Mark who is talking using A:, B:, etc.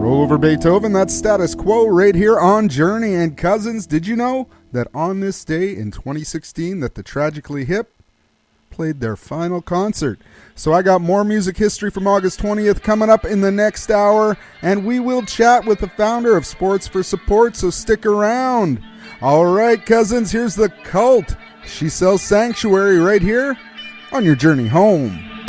A: Roll over Beethoven, that's Status Quo right here on Journey. And cousins, did you know that on this day in 2016 that the Tragically Hip played their final concert? So I got more music history from August 20th coming up in the next hour, and we will chat with the founder of Sports for Support, so stick around. All right, cousins, here's the Cult. She Sells Sanctuary right here on your journey home.